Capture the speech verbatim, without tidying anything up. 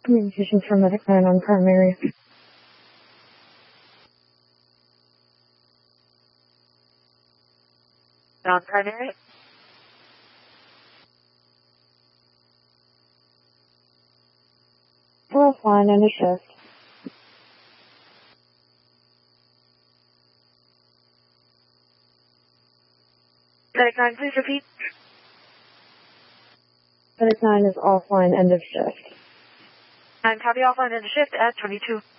Communications from Medic nine on primary. On primary? Offline, end of shift. Medic nine, please repeat. Medic nine is offline, end of shift. I'm copy offline end of shift at twenty-two.